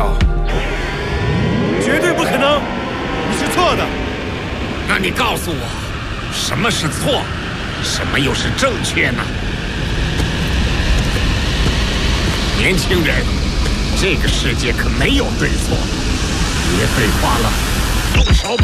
脚。绝对不可能，你是错的。 那你告诉我，什么是错，什么又是正确呢？年轻人，这个世界可没有对错，别废话了，动手吧！